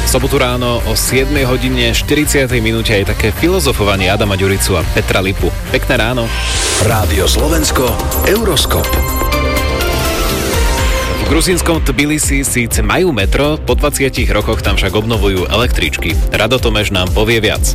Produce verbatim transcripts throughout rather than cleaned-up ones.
sobotu ráno o siedmej hodine štyridsiatej minúte je také filozofovanie Adama Ďuricu a Petra Lipu. Pekné ráno. Rádio Slovensko, Euroskop. V gruzínskom Tbilisi síce majú metro, po dvadsiatich rokoch tam však obnovujú električky. Rado Tomeš nám povie viac.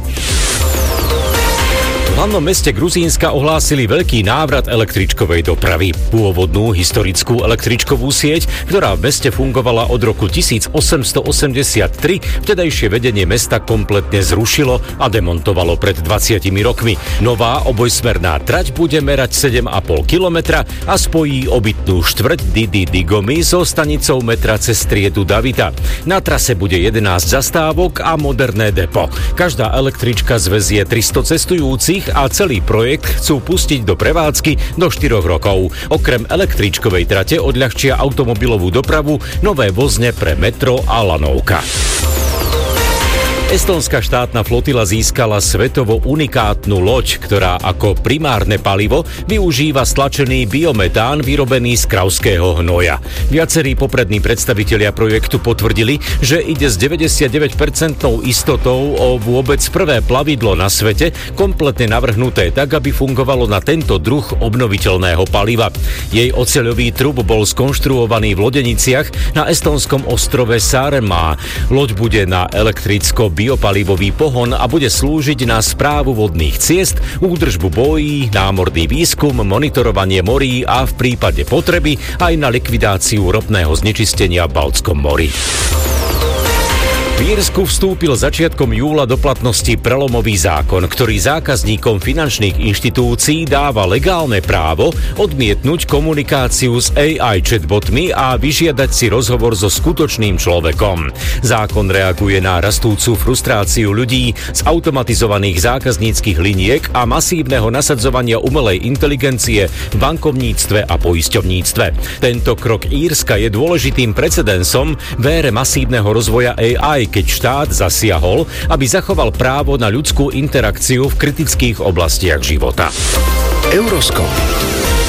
V hlavnom meste Gruzínska ohlásili veľký návrat električkovej dopravy. Pôvodnú historickú električkovú sieť, ktorá v meste fungovala od roku tisícosemstoosemdesiattri, vtedajšie vedenie mesta kompletne zrušilo a demontovalo pred dvadsiatimi rokmi. Nová obojsmerná trať bude merať sedem a pol kilometra a spojí obytnú štvrť Didi Digomy so stanicou metra cez striedu Davida. Na trase bude jedenásť zastávok a moderné depo. Každá električka zvezie tristo cestujúcich a celý projekt chcú pustiť do prevádzky do štyroch rokov. Okrem električkovej trate odľahčia automobilovú dopravu nové vozne pre metro a lanovka. Estonská štátna flotila získala svetovo unikátnu loď, ktorá ako primárne palivo využíva stlačený biometán vyrobený z kravského hnoja. Viacerí poprední predstavitelia projektu potvrdili, že ide s deväťdesiatdeväť percent istotou o vôbec prvé plavidlo na svete, kompletne navrhnuté tak, aby fungovalo na tento druh obnoviteľného paliva. Jej oceľový trub bol skonštruovaný v Lodeniciach na estonskom ostrove Saaremaa. Loď bude na elektricko biopalivový pohon a bude slúžiť na správu vodných ciest, údržbu bojí, námorný výskum, monitorovanie morí a v prípade potreby aj na likvidáciu ropného znečistenia v Baltskom mori. V Írsku vstúpil začiatkom júla do platnosti prelomový zákon, ktorý zákazníkom finančných inštitúcií dáva legálne právo odmietnúť komunikáciu s á í chatbotmi a vyžiadať si rozhovor so skutočným človekom. Zákon reaguje na rastúcu frustráciu ľudí z automatizovaných zákazníckych liniek a masívneho nasadzovania umelej inteligencie v bankovníctve a poisťovníctve. Tento krok Írska je dôležitým precedensom v ére masívneho rozvoja á í, keď štát zasiahol, aby zachoval právo na ľudskú interakciu v kritických oblastiach života. Euroskop.